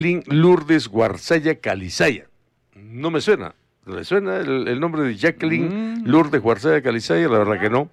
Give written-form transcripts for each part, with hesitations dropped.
Lourdes Guarzaya Calizaya. No me suena. ¿Le suena el nombre de Jacqueline Lourdes Guarzaya Calizaya? La verdad que no.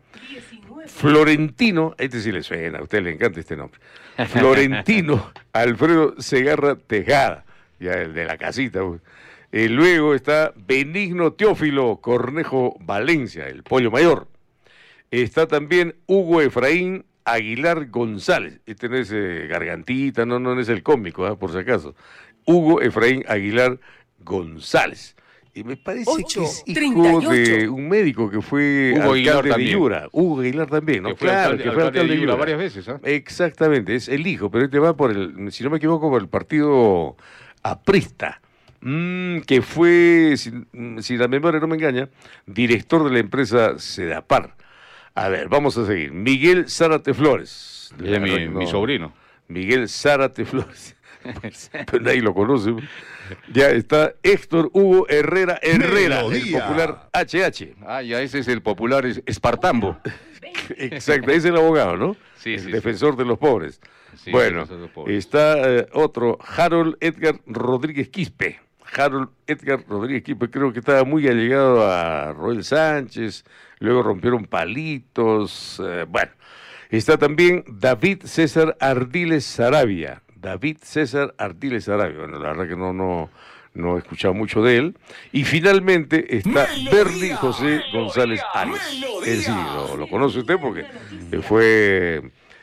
Florentino, a este sí le suena, a usted le encanta este nombre. Florentino Alfredo Segarra Tejada, ya el de la casita. Luego está Benigno Teófilo Cornejo Valencia, el pollo mayor. Está también Hugo Efraín Aguilar González. Este no es Gargantita, no es el cómico, por si acaso. Hugo Efraín Aguilar González. Y me parece que es hijo de un médico que fue Hugo alcalde de Yura. Hugo Aguilar también, ¿no? Claro, que fue alcalde de Yura varias veces, ¿eh? Exactamente, es el hijo, pero este va por el, si no me equivoco, por el partido aprista. Que fue, si la memoria no me engaña, director de la empresa Sedapar. A ver, vamos a seguir. Miguel Zárate Flores. Mi sobrino. Miguel Zárate Flores. Pero nadie lo conoce. Ya está Héctor Hugo Herrera, el popular HH. Ah, ya ese es el popular Espartambo. Exacto, es el abogado, ¿no? Sí, el sí, defensor de los pobres. Sí, bueno, los pobres. Está otro, Harold Edgar Rodríguez Quispe. Harold Edgar Rodríguez Quispe, creo que estaba muy allegado a Roel Sánchez, luego rompieron palitos, bueno. Está también David César Ardiles Sarabia. David César Ardiles Sarabia. Bueno, la verdad que no he escuchado mucho de él. Y finalmente está Berli José González Arias. Él sí, lo conoce usted porque fue...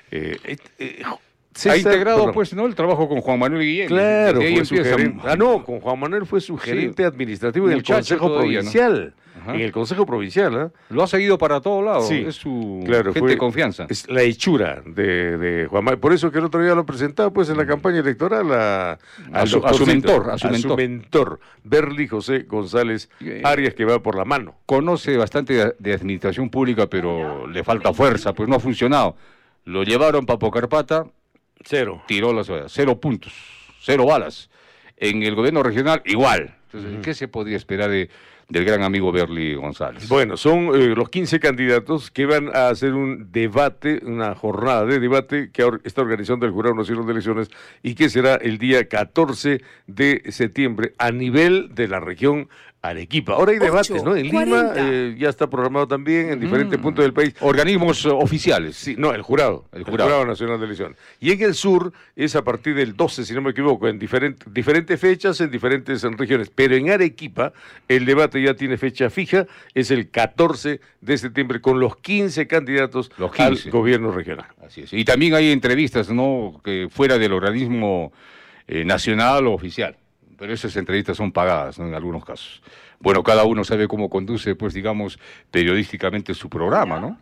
César, ha integrado, pues, ¿no? El trabajo con Juan Manuel Guillén. Claro, fue su gerente. Con Juan Manuel fue su gerente administrativo en el Consejo Provincial. ¿No? En el Consejo Provincial, ¿eh? Lo ha seguido para todos lados. Sí, es su gente de confianza. Es la hechura de Juan Manuel. Por eso que el otro día lo presentaba, pues, en la campaña electoral a su mentor, Berli José González Arias, que va por la mano. Conoce bastante de administración pública, pero le falta fuerza, pues no ha funcionado. Lo llevaron para Pocarpata. Tiró las 0 puntos, 0 balas. En el gobierno regional, igual. Entonces, ¿qué se podría esperar del gran amigo Berli González? Bueno, son los 15 candidatos que van a hacer un debate, una jornada de debate que está organizando el Jurado Nacional de Elecciones y que será el día 14 de septiembre a nivel de la región Arequipa. Ahora hay debates, ¿no? En Lima ya está programado también en diferentes puntos del país. Organismos oficiales. Sí, no, el jurado Nacional de Elecciones. Y en el sur es a partir del 12, si no me equivoco, en diferentes fechas, en diferentes regiones. Pero en Arequipa el debate ya tiene fecha fija, es el 14 de septiembre con los 15 candidatos al gobierno regional. Así es. Y también hay entrevistas, ¿no? Que fuera del organismo nacional o oficial. Pero esas entrevistas son pagadas, ¿no? En algunos casos. Bueno, cada uno sabe cómo conduce, pues, digamos, periodísticamente su programa, ¿no?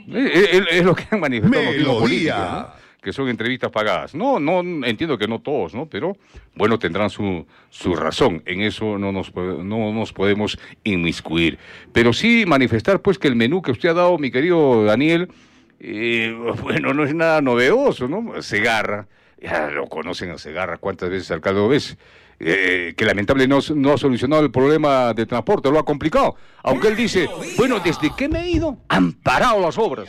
Es lo que han manifestado los mismos políticos, ¿no? Que son entrevistas pagadas. No entiendo que no todos, ¿no? Pero, bueno, tendrán su razón. En eso no nos podemos inmiscuir. Pero sí manifestar, pues, que el menú que usted ha dado, mi querido Daniel, bueno, no es nada novedoso, ¿no? Segarra, ya lo conocen a Segarra, ¿cuántas veces alcalde ves? Que lamentablemente no ha solucionado el problema de transporte, lo ha complicado. Aunque él dice, bueno, desde que me he ido, han parado las obras.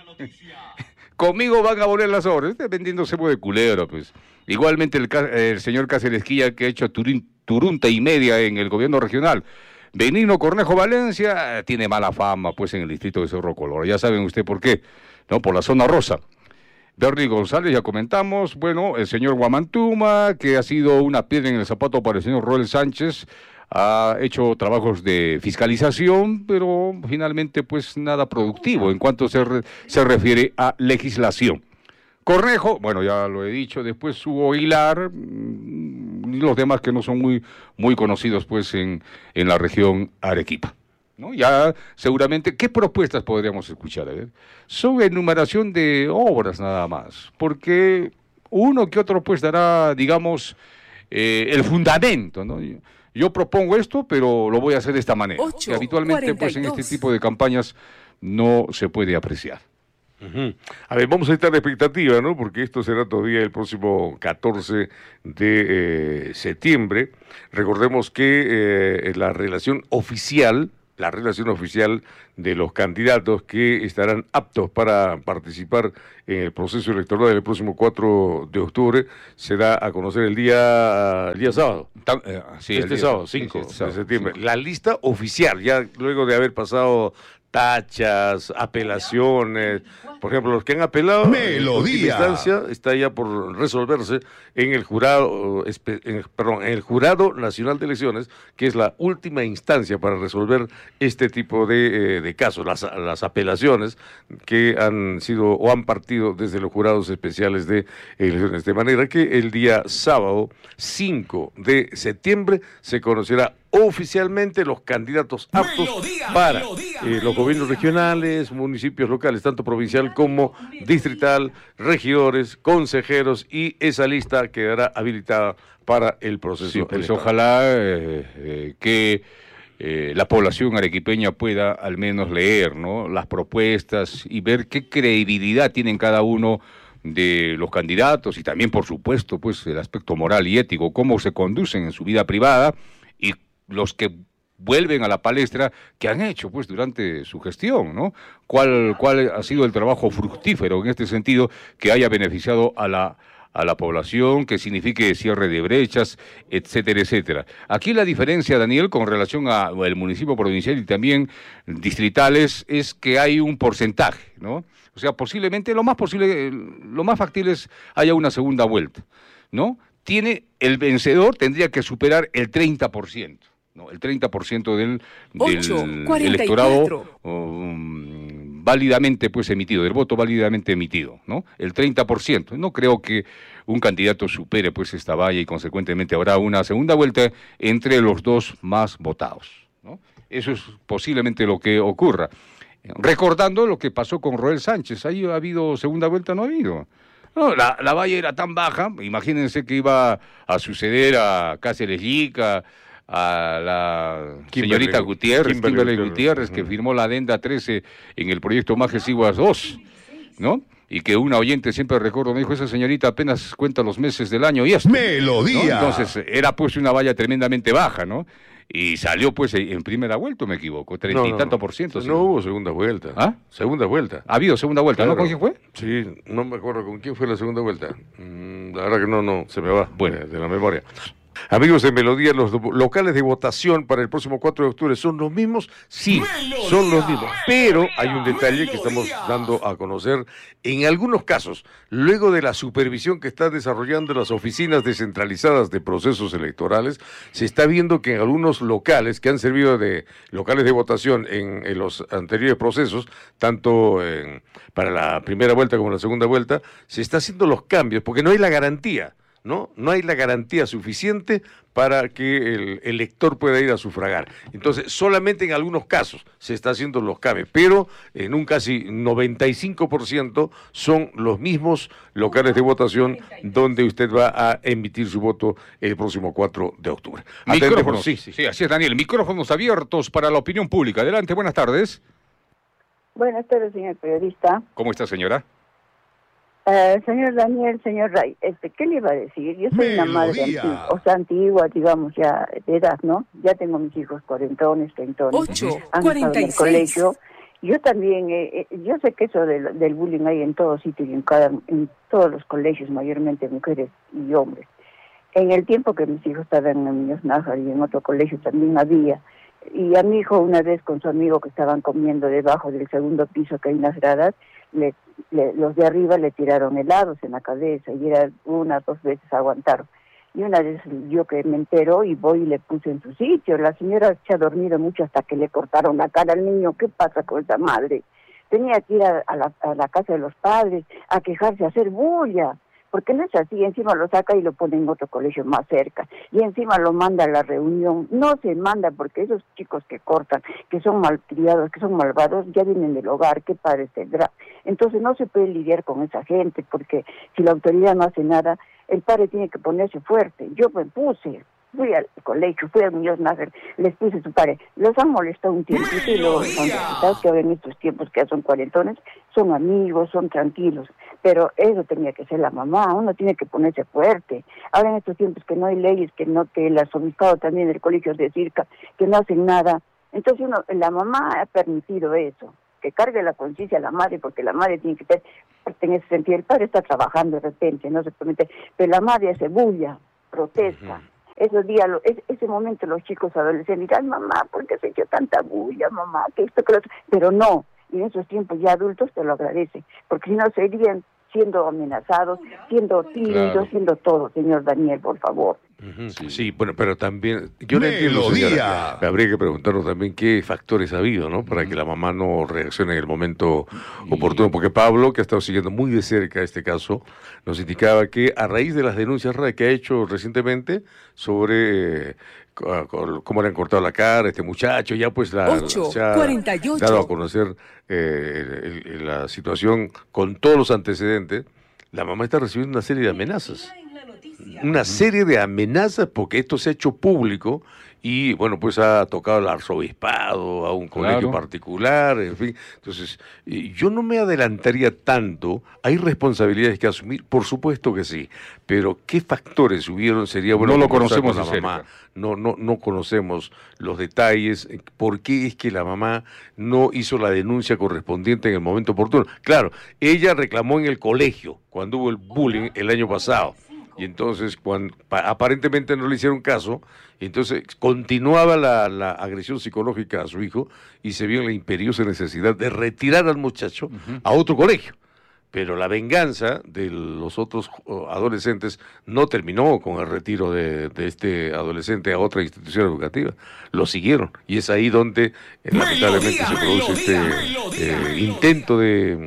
Conmigo van a volver las obras. Está vendiendo cebo de culebra, pues. Igualmente el señor Cáceres Quilla, que ha hecho turunta y media en el gobierno regional. Benigno Cornejo Valencia tiene mala fama, pues, en el distrito de Cerro Colorado. Ya saben usted por qué, ¿no? Por la zona rosa. Berli González, ya comentamos. Bueno, el señor Guamantuma, que ha sido una piedra en el zapato para el señor Roel Sánchez, ha hecho trabajos de fiscalización, pero finalmente, pues, nada productivo en cuanto se refiere a legislación. Cornejo, bueno, ya lo he dicho, después Hugo Aguilar, y los demás que no son muy conocidos, pues, en la región Arequipa, ¿no? Ya seguramente, ¿qué propuestas podríamos escuchar? A ver, son enumeración de obras nada más, porque uno que otro pues dará, digamos, el fundamento, ¿no? Yo propongo esto, pero lo voy a hacer de esta manera, que habitualmente pues en este tipo de campañas no se puede apreciar. A ver, vamos a estar de expectativa, ¿no? Porque esto será todavía el próximo 14 de septiembre. Recordemos que la relación oficial la relación oficial de los candidatos que estarán aptos para participar en el proceso electoral del próximo 4 de octubre se da a conocer el día sábado. Sí, Este sábado, 5 sí, de septiembre. La lista oficial, ya luego de haber pasado tachas, apelaciones, por ejemplo, los que han apelado en última instancia está ya por resolverse en el jurado, en el Jurado Nacional de Elecciones, que es la última instancia para resolver este tipo de casos, las apelaciones que han sido o han partido desde los jurados especiales de elecciones, de manera que el día sábado 5 de septiembre se conocerá oficialmente los candidatos aptos para los gobiernos regionales, municipios locales, tanto provincial como distrital, regidores, consejeros, y esa lista quedará habilitada para el proceso. Sí, pues ojalá que la población arequipeña pueda al menos leer, ¿no?, las propuestas y ver qué credibilidad tienen cada uno de los candidatos y también, por supuesto, pues el aspecto moral y ético, cómo se conducen en su vida privada y los que vuelven a la palestra, que han hecho pues durante su gestión, ¿no? ¿Cuál ha sido el trabajo fructífero en este sentido que haya beneficiado a la población, que signifique cierre de brechas, etcétera, etcétera? Aquí la diferencia, Daniel, con relación al municipio provincial y también distritales, es que hay un porcentaje, ¿no? O sea, posiblemente, lo más factible es haya una segunda vuelta, ¿no? El vencedor tendría que superar el 30%. ¿no? El 30% del electorado válidamente pues emitido, del voto válidamente emitido, ¿no? El 30%. No creo que un candidato supere pues esta valla y consecuentemente habrá una segunda vuelta entre los dos más votados, ¿no? Eso es posiblemente lo que ocurra. Recordando lo que pasó con Roel Sánchez, ¿ahí ha habido segunda vuelta? No ha habido. No, la valla era tan baja, imagínense que iba a suceder a Cáceres Llica, a la señorita Kimberly Gutiérrez, que firmó la adenda 13 en el proyecto Majes Iguas 2, ¿no? Y que una oyente, siempre recuerdo, me dijo, esa señorita apenas cuenta los meses del año y esto, ¡Melodía! ¿no? Entonces era pues una valla tremendamente baja, ¿no? Y salió pues en primera vuelta, me equivoco, 30 y tanto por ciento. No hubo segunda vuelta. ¿Ah? Segunda vuelta. Ha habido segunda vuelta, claro. ¿No? ¿Con quién fue? Sí, no me acuerdo con quién fue la segunda vuelta. La verdad que no, se me va de la memoria. Amigos de Melodía, los locales de votación para el próximo 4 de octubre ¿son los mismos? Sí, Melodía, son los mismos, pero hay un detalle que estamos dando a conocer. En algunos casos, luego de la supervisión que están desarrollando las oficinas descentralizadas de procesos electorales, se está viendo que en algunos locales que han servido de locales de votación en los anteriores procesos, tanto para la primera vuelta como la segunda vuelta, se está haciendo los cambios, porque no hay la garantía. No hay la garantía suficiente para que el elector pueda ir a sufragar. Entonces, solamente en algunos casos se está haciendo los cambios, pero en un casi 95% son los mismos locales de votación donde usted va a emitir su voto el próximo 4 de octubre. Micrófonos, sí, así es, Daniel. Micrófonos abiertos para la opinión pública. Adelante, buenas tardes. Buenas tardes, señor periodista. ¿Cómo está, señora? Señor Daniel, señor Ray, ¿qué le iba a decir? Yo soy una madre antigua, o sea, antigua, digamos, ya de edad, ¿no? Ya tengo mis hijos cuarentones, treintones, han estado en el colegio. Yo también, yo sé que eso del bullying hay en todos sitios y en todos los colegios, mayormente mujeres y hombres. En el tiempo que mis hijos estaban en Niños Nájar y en otro colegio también había. Y a mi hijo una vez con su amigo que estaban comiendo debajo del segundo piso que hay unas gradas, los de arriba le tiraron helados en la cabeza y era 1 o 2 veces aguantaron. Y una vez yo que me entero y voy y le puse en su sitio. La señora se ha dormido mucho hasta que le cortaron la cara al niño. ¿Qué pasa con esa madre? Tenía que ir a la casa de los padres a quejarse, a hacer bulla. Porque no es así, encima lo saca y lo pone en otro colegio más cerca, y encima lo manda a la reunión. No se manda porque esos chicos que cortan, que son malcriados, que son malvados, ya vienen del hogar, ¿qué padres tendrá? Entonces no se puede lidiar con esa gente, porque si la autoridad no hace nada, el padre tiene que ponerse fuerte. Yo me puse, fui al colegio, fui a Niños Nájar, les puse su padre, los han molestado un tiempito y luego son resultados que ahora en estos tiempos que ya son cuarentones, son amigos, son tranquilos, pero eso tenía que ser la mamá, uno tiene que ponerse fuerte. Ahora en estos tiempos que no hay leyes, que el arzobispado también del colegio de Circa, que no hacen nada, Entonces la mamá ha permitido eso, que cargue la conciencia a la madre, porque la madre tiene que tener, en ese sentido, el padre está trabajando de repente, no se permite, pero la madre hace bulla, protesta. Esos días, ese momento los chicos adolescentes dirán, mamá, ¿por qué se echó tanta bulla, mamá? Que esto, que lo otro. Pero no, y en esos tiempos ya adultos te lo agradecen, porque si no seguirían siendo amenazados, siendo tímidos, claro, siendo todo, señor Daniel, por favor. Sí, bueno, pero también, yo le entiendo, señora, habría que preguntarnos también qué factores ha habido, ¿no? Para que la mamá no reaccione en el momento oportuno, porque Pablo, que ha estado siguiendo muy de cerca este caso, nos indicaba que a raíz de las denuncias que ha hecho recientemente sobre cómo le han cortado la cara a este muchacho, ya pues se ha dado a conocer la situación con todos los antecedentes, la mamá está recibiendo una serie de amenazas. Una serie de amenazas porque esto se ha hecho público y, bueno, pues ha tocado al arzobispado, a un colegio particular, en fin. Entonces, yo no me adelantaría tanto. Hay responsabilidades que asumir, por supuesto que sí, pero ¿qué factores hubieron? Sería bueno. No lo conocemos la mamá. No conocemos los detalles. ¿Por qué es que la mamá no hizo la denuncia correspondiente en el momento oportuno? Claro, ella reclamó en el colegio cuando hubo el bullying el año pasado. Y entonces, cuando aparentemente no le hicieron caso, entonces continuaba la agresión psicológica a su hijo y se vio en la imperiosa necesidad de retirar al muchacho a otro colegio. Pero la venganza de los otros adolescentes no terminó con el retiro de este adolescente a otra institución educativa. Lo siguieron. Y es ahí donde lamentablemente se produce este intento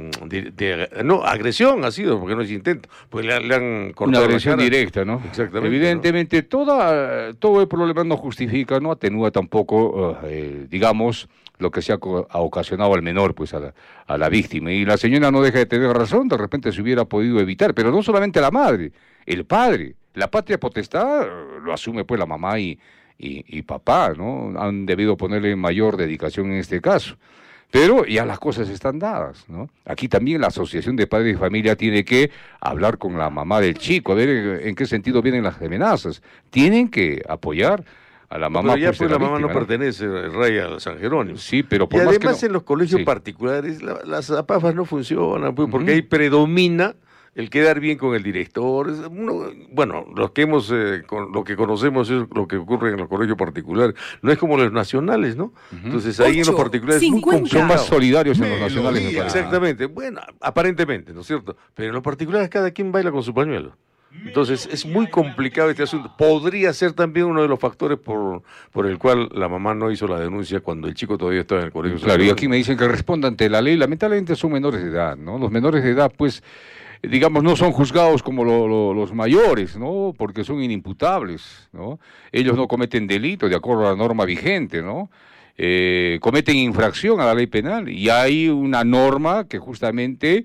no, agresión ha sido, porque no es intento, pues le han cortado una agresión directa, ¿no? Exactamente. Evidentemente, todo el problema no justifica, no atenúa tampoco, digamos, lo que se ha ocasionado al menor, pues a la víctima. Y la señora no deja de tener razón, de repente se hubiera podido evitar, pero no solamente la madre, el padre. La patria potestad lo asume pues la mamá y papá, ¿no? Han debido ponerle mayor dedicación en este caso. Pero ya las cosas están dadas, ¿no? Aquí también la Asociación de Padres de Familia tiene que hablar con la mamá del chico, a ver en qué sentido vienen las amenazas. Tienen que apoyar a la mamá. Pero ya pues la mamá no pertenece, Ray, al San Jerónimo. Sí, pero por y más además que no, en los colegios particulares las APAFAS no funcionan, pues, porque ahí predomina el quedar bien con el director. Bueno, lo que conocemos es lo que ocurre en los colegios particulares. No es como los nacionales, ¿no? Entonces ahí en los particulares es muy complicado. Son más solidarios en los nacionales. Exactamente, bueno, aparentemente, ¿no es cierto? Pero en los particulares cada quien baila con su pañuelo. Entonces es muy complicado este asunto. Podría ser también uno de los factores por el cual la mamá no hizo la denuncia cuando el chico todavía estaba en el colegio. Claro, y aquí me dicen que responda ante la ley. Lamentablemente son menores de edad, ¿no? Los menores de edad, pues, digamos, no son juzgados como los mayores, ¿no? Porque son inimputables, ¿no? Ellos no cometen delito de acuerdo a la norma vigente, ¿no? Cometen infracción a la ley penal y hay una norma que justamente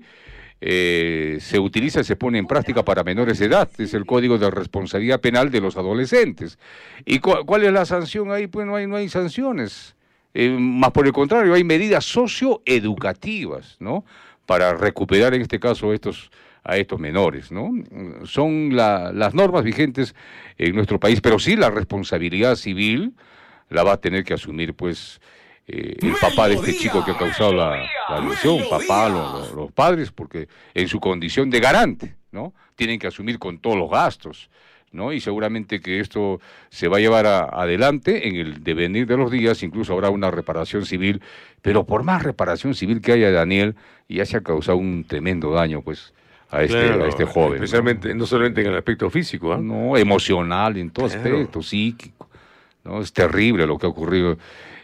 se utiliza y se pone en práctica para menores de edad, es el Código de Responsabilidad Penal de los Adolescentes. ¿Y cuál es la sanción ahí? Pues no hay sanciones, más por el contrario, hay medidas socioeducativas, ¿no? Para recuperar en este caso a estos menores, ¿no? Son las normas vigentes en nuestro país, pero sí la responsabilidad civil la va a tener que asumir, pues, el papá de este chico que ha causado la lesión, papá, los padres, porque en su condición de garante, ¿no? Tienen que asumir con todos los gastos, ¿no? Y seguramente que esto se va a llevar adelante en el devenir de los días, incluso habrá una reparación civil, pero por más reparación civil que haya, Daniel, ya se ha causado un tremendo daño, pues, a este joven. Especialmente, no solamente en el aspecto físico, ¿eh? No, emocional, en todo aspecto, psíquico, ¿no? Es terrible lo que ha ocurrido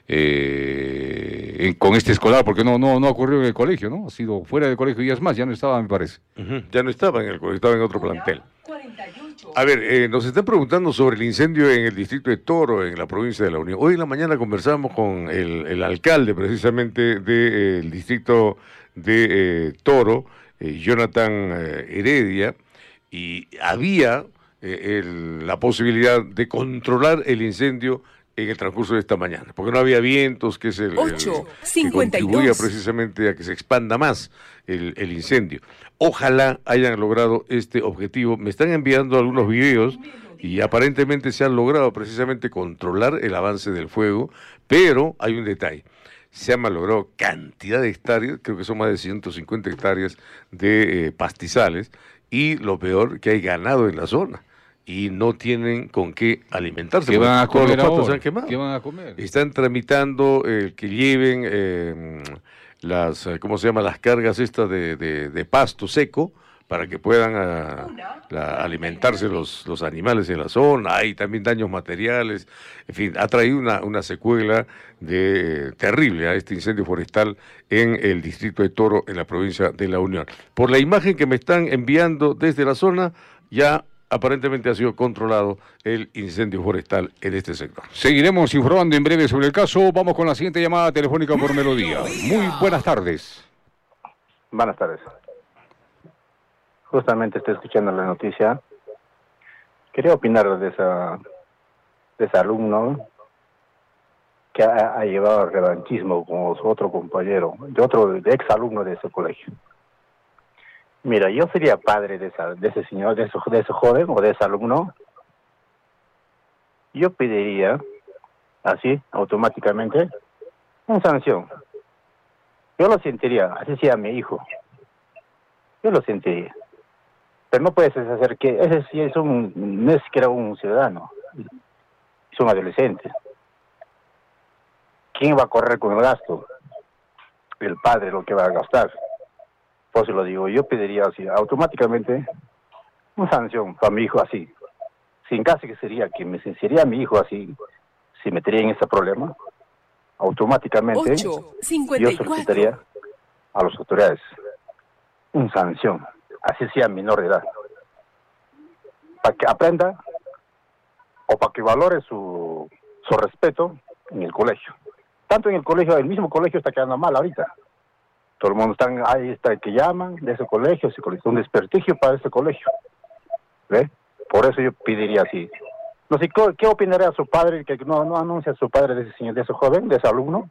con este escolar, porque no ha ocurrido en el colegio, ¿no? Ha sido fuera del colegio y es más, ya no estaba, me parece. Ya no estaba en el colegio, estaba en otro plantel. A ver, nos están preguntando sobre el incendio en el distrito de Toro, en la provincia de La Unión. Hoy en la mañana conversamos con el alcalde, precisamente, del distrito de Toro, Jonathan Heredia, y había la posibilidad de controlar el incendio en el transcurso de esta mañana, porque no había vientos, que es el que contribuía precisamente a que se expanda más el incendio. Ojalá hayan logrado este objetivo. Me están enviando algunos videos y aparentemente se han logrado precisamente controlar el avance del fuego, pero hay un detalle. Se han malogrado cantidad de hectáreas, creo que son más de 150 hectáreas de pastizales, y lo peor, que hay ganado en la zona y no tienen con qué alimentarse. ¿Qué van a comer los patos ahora? se han quemado. ¿Qué van a comer? Están tramitando que lleven las, ¿cómo se llama? Las cargas estas de pasto seco para que puedan alimentarse los animales en la zona. Hay también daños materiales. En fin, ha traído una secuela terrible a este incendio forestal en el distrito de Toro, en la provincia de La Unión. Por la imagen que me están enviando desde la zona, ya aparentemente ha sido controlado el incendio forestal en este sector. Seguiremos informando en breve sobre el caso. Vamos con la siguiente llamada telefónica por Melodía. Muy buenas tardes. Buenas tardes. Justamente estoy escuchando la noticia. Quería opinar de ese alumno que ha llevado revanchismo con su otro compañero, de ex alumno de ese colegio. Mira, yo sería padre de ese señor, de ese joven o de ese alumno. Yo pediría, así, automáticamente, una sanción. Yo lo sentiría, así sea mi hijo. Yo lo sentiría. Pero no puedes hacer que ese sí no es siquiera un ciudadano, es un adolescente. ¿Quién va a correr con el gasto? El padre lo que va a gastar. Por eso lo digo, yo pediría así, automáticamente, una sanción para mi hijo así. Si en caso que sería mi hijo así, si metería en ese problema, automáticamente 8:54. Yo solicitaría a las autoridades una sanción, así sea menor de edad, para que aprenda o para que valore su respeto en el colegio. Tanto en el colegio, el mismo colegio está quedando mal ahorita. Todo el mundo ahí está que llaman de ese colegio, es un desprestigio para ese colegio. ¿Ve? Por eso yo pediría así. No sé, ¿qué opinaría su padre que no anuncia a su padre de ese señor, de ese joven, de ese alumno?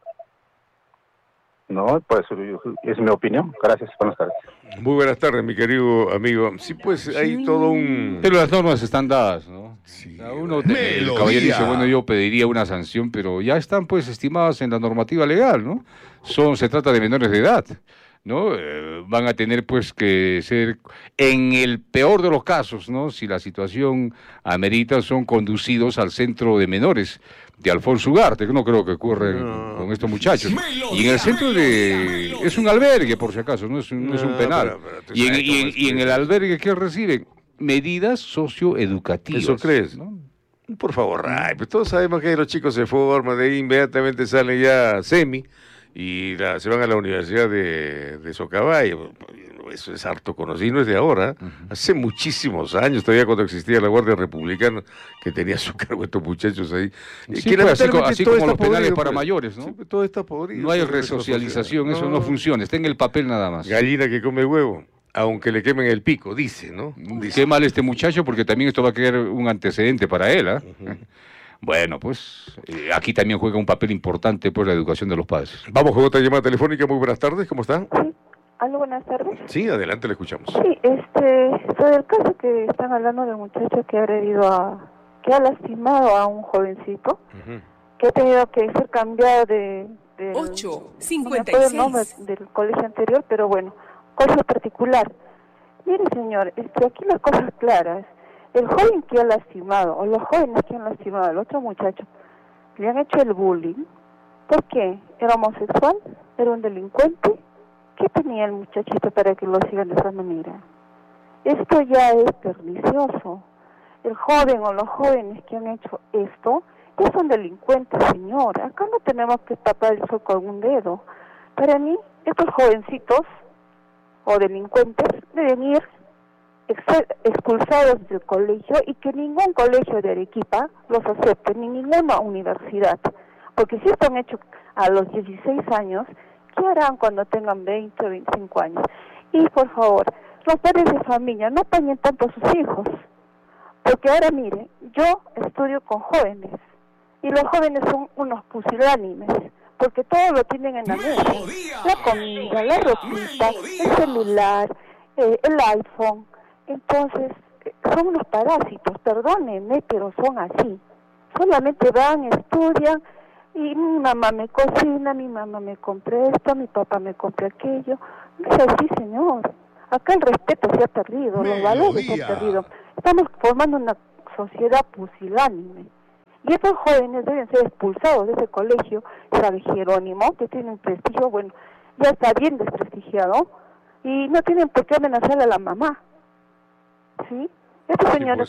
No, por eso es mi opinión. Gracias, buenas tardes. Muy buenas tardes, mi querido amigo. Sí, pues hay todo un... Pero las normas están dadas, ¿no? Sí, el caballero dice, bueno, yo pediría una sanción, pero ya están pues estimadas en la normativa legal, ¿no? Se trata de menores de edad, ¿no? Van a tener pues que ser, en el peor de los casos, ¿no? Si la situación amerita, son conducidos al centro de menores de Alfonso Ugarte, que no creo que ocurra con estos muchachos. Y en el centro es un albergue, por si acaso, no es un penal. Pero y en el albergue, ¿qué reciben? Medidas socioeducativas. ¿Eso crees? ¿no? Por favor, pues todos sabemos que los chicos se forman, de ahí inmediatamente salen ya semi y se van a la Universidad de Socabaya. Eso es harto conocido, no es de ahora. Hace muchísimos años, todavía cuando existía la Guardia Republicana, que tenía a su cargo estos muchachos ahí. Sí, pues, así como los penales para mayores, ¿no? Sí, todo está podrido. No hay resocialización, eso no funciona, está en el papel nada más. Gallina que come huevo, aunque le quemen el pico, dice, ¿no? Dice. Qué mal este muchacho, porque también esto va a crear un antecedente para él, ¿ah? Bueno, pues aquí también juega un papel importante pues la educación de los padres. Vamos con otra llamada telefónica. Muy buenas tardes, ¿cómo está? Sí. Aló, buenas tardes. Sí, adelante, le escuchamos. Sí, sobre el caso que están hablando del muchacho que que ha lastimado a un jovencito, que ha tenido que ser cambiado de 8:56. No me acuerdo el nombre del colegio anterior, pero bueno, colegio particular. Mire, señor, aquí las cosas claras. El joven que ha lastimado, o los jóvenes que han lastimado al otro muchacho, le han hecho el bullying. ¿Por qué? ¿Era homosexual? ¿Era un delincuente? ¿Qué tenía el muchachito para que lo sigan de esa manera? Esto ya es pernicioso. El joven o los jóvenes que han hecho esto ya son delincuentes, señor. Acá no tenemos que tapar el sol con un dedo. Para mí, estos jovencitos o delincuentes deben ir expulsados del colegio y que ningún colegio de Arequipa los acepte, ni ninguna universidad. Porque si esto han hecho a los 16 años, ¿qué harán cuando tengan 20 o 25 años? Y por favor, los padres de familia no apañen tanto a sus hijos. Porque ahora mire, yo estudio con jóvenes y los jóvenes son unos pusilánimes, porque todo lo tienen en la mesa. La comida, la ropita, el celular, el iPhone. Entonces, son unos parásitos, perdónenme, pero son así. Solamente van, estudian, y mi mamá me cocina, mi mamá me compra esto, mi papá me compra aquello. No es así, señor. Acá el respeto se ha perdido, los valores se han perdido. Estamos formando una sociedad pusilánime. Y estos jóvenes deben ser expulsados de ese colegio, San Jerónimo, que tiene un prestigio, bueno, ya está bien desprestigiado, y no tienen por qué amenazar a la mamá. ¿Sí? Estos señores,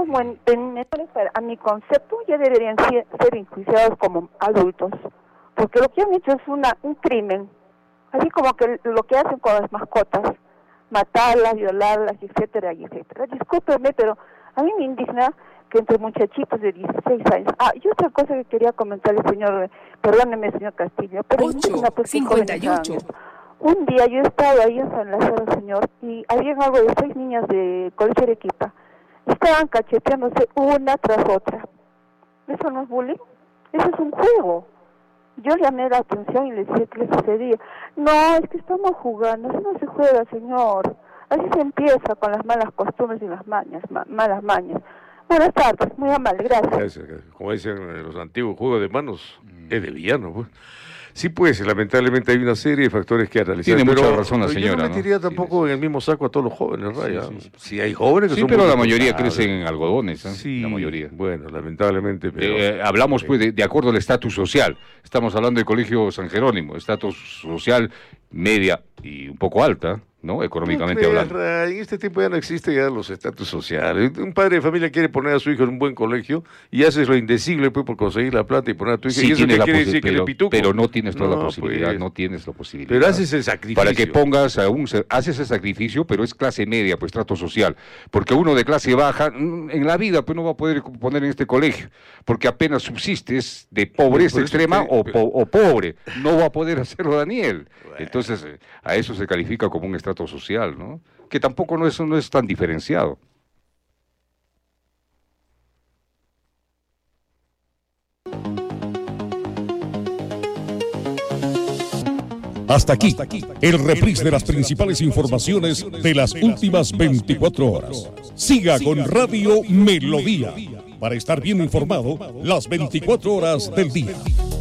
a mi concepto, ya deberían ser enjuiciados como adultos, porque lo que han hecho es un crimen, así como que lo que hacen con las mascotas, matarlas, violarlas, etcétera, etcétera. Discúlpeme, pero a mí me indigna que entre muchachitos de 16 años. Y otra cosa que quería comentarle, señor, perdóneme, señor Castillo, pero 8:58. Un día yo estaba ahí en San Lázaro, señor, y habían algo de 6 niñas de Colegio Arequipa. Estaban cacheteándose una tras otra. ¿Eso no es bullying? Eso es un juego. Yo llamé la atención y le dije qué le sucedía. No, es que estamos jugando, así no se juega, señor. Así se empieza con las malas costumbres y las malas mañas. Buenas tardes, muy amable, gracias. Como dicen los antiguos, juego de manos es de villano, pues. Sí, pues, lamentablemente hay una serie de factores que analizar. Tiene mucha razón la señora. Yo no metería tampoco en el mismo saco a todos los jóvenes, Raya. Sí, hay jóvenes que son pero la mayoría crecen en algodones, ¿eh? Sí, la mayoría. Bueno, lamentablemente. Pero, hablamos, pues, de acuerdo al estatus social. Estamos hablando del Colegio San Jerónimo, estatus social media y un poco alta, ¿no? Económicamente hablando. En este tiempo ya no existe ya los estatus sociales. Un padre de familia quiere poner a su hijo en un buen colegio y haces lo indecible pues, por conseguir la plata y poner a tu hijo. Sí, y eso quiere decir que le pituco. Pero no tienes toda la posibilidad, pues, no tienes la posibilidad. Pero haces el sacrificio. Para que pongas haces el sacrificio, pero es clase media, pues trato social. Porque uno de clase baja, en la vida, pues no va a poder poner en este colegio, porque apenas subsistes de pobreza extrema o pobre. No va a poder hacerlo Daniel. Bueno. Entonces, a eso se califica como un estrato social, ¿no? Que tampoco no es tan diferenciado. Hasta aquí, el reprise de las principales informaciones de las últimas 24 horas. Siga con Radio Melodía, para estar bien informado las 24 horas del día.